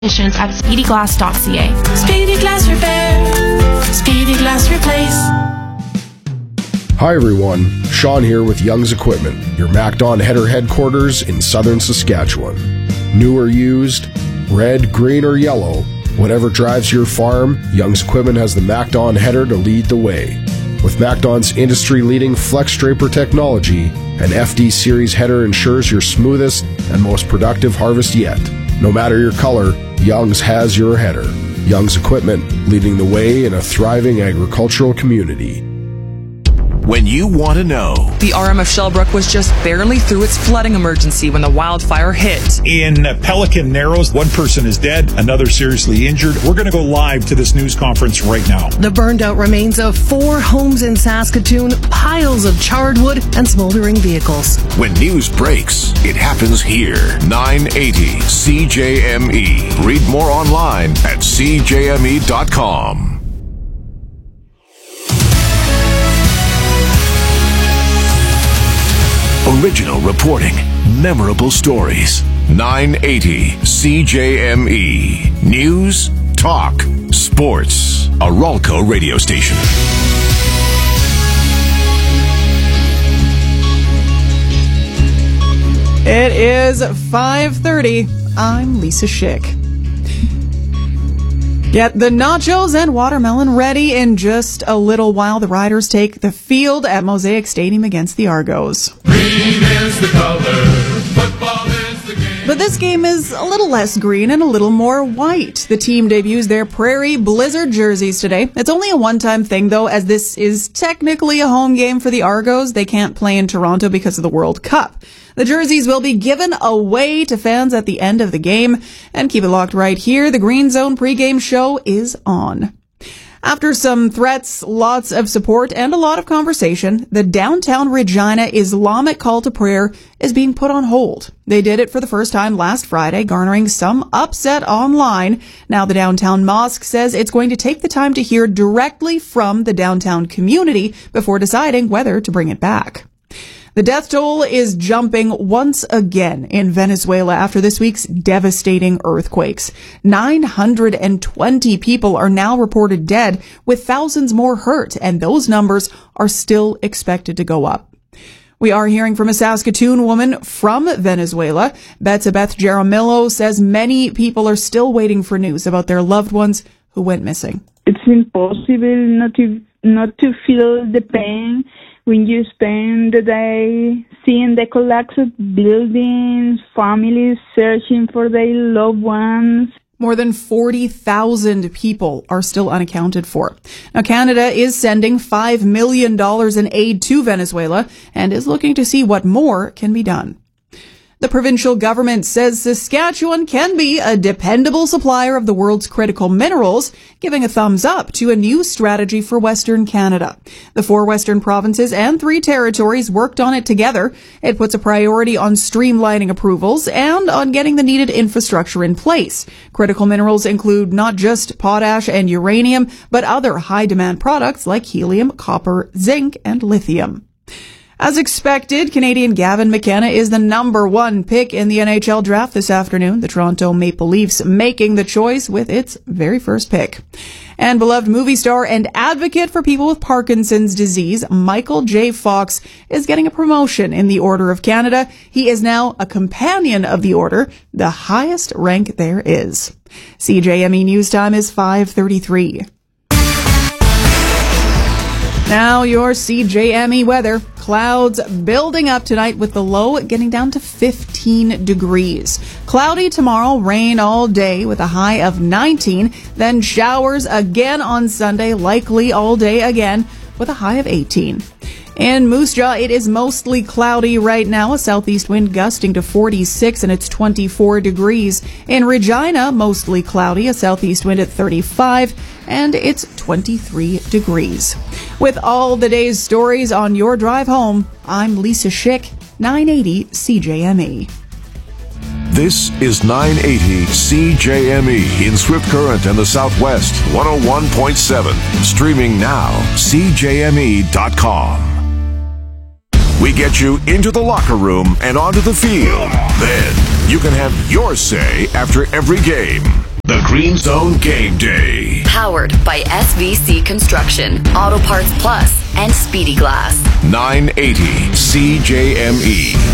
Insurance at speedyglass.ca. Speedy Glass Repair. Speedy Glass Replace. Hi everyone, Sean here with Young's Equipment, your MacDon header headquarters in southern Saskatchewan. New or used, red, green, or yellow, whatever drives your farm, Young's Equipment has the MacDon header to lead the way. With MacDon's industry-leading Flex Draper technology, an FD Series header ensures your smoothest and most productive harvest yet. No matter your color, Young's has your header. Young's Equipment, leading the way in a thriving agricultural community. When you want to know. The RM of Shellbrook was just barely through its flooding emergency when the wildfire hit. In Pelican Narrows, one person is dead, another seriously injured. We're going to go live to this news conference right now. The burned out remains of 4 homes in Saskatoon, piles of charred wood, and smoldering vehicles. When news breaks, it happens here. 980 CJME. Read more online at CJME.com. Original reporting, memorable stories. 980 CJME. News, talk, sports. A Ralco radio station. It is 5:30. I'm Lisa Schick. Get the nachos and watermelon ready in just a little while. The Riders take the field at Mosaic Stadium against the Argos. Green is the color, football is the game. But this game is a little less green and a little more white. The team debuts their Prairie Blizzard jerseys today. It's only a one-time thing, though, as this is technically a home game for the Argos. They can't play in Toronto because of the World Cup. The jerseys will be given away to fans at the end of the game. And keep it locked right here. The Green Zone pregame show is on. After some threats, lots of support, and a lot of conversation, the downtown Regina Islamic call to prayer is being put on hold. They did it for the first time last Friday, garnering some upset online. Now the downtown mosque says it's going to take the time to hear directly from the downtown community before deciding whether to bring it back. The death toll is jumping once again in Venezuela after this week's devastating earthquakes. 920 people are now reported dead, with thousands more hurt, and those numbers are still expected to go up. We are hearing from a Saskatoon woman from Venezuela. Beth Jaramillo says many people are still waiting for news about their loved ones who went missing. It's impossible not to feel the pain when you spend the day seeing the collapse of buildings, families searching for their loved ones. More than 40,000 people are still unaccounted for. Now, Canada is sending $5 million in aid to Venezuela and is looking to see what more can be done. The provincial government says Saskatchewan can be a dependable supplier of the world's critical minerals, giving a thumbs up to a new strategy for Western Canada. The 4 Western provinces and 3 territories worked on it together. It puts a priority on streamlining approvals and on getting the needed infrastructure in place. Critical minerals include not just potash and uranium, but other high-demand products like helium, copper, zinc, and lithium. As expected, Canadian Gavin McKenna is the number 1 pick in the NHL draft this afternoon. The Toronto Maple Leafs making the choice with its very first pick. And beloved movie star and advocate for people with Parkinson's disease, Michael J. Fox, is getting a promotion in the Order of Canada. He is now a companion of the Order, the highest rank there is. CJME News Time is 5:33. Now your CJME weather. Clouds building up tonight with the low getting down to 15 degrees. Cloudy tomorrow, rain all day with a high of 19. Then showers again on Sunday, likely all day again with a high of 18. In Moose Jaw, it is mostly cloudy right now, a southeast wind gusting to 46 and it's 24 degrees. In Regina, mostly cloudy, a southeast wind at 35 and it's 23 degrees. With all the day's stories on your drive home, I'm Lisa Schick, 980 CJME. This is 980 CJME in Swift Current and the Southwest, 101.7. Streaming now, CJME.com. We get you into the locker room and onto the field. Then you can have your say after every game. The Green Zone Game Day. Powered by SVC Construction, Auto Parts Plus, and Speedy Glass. 980 CJME.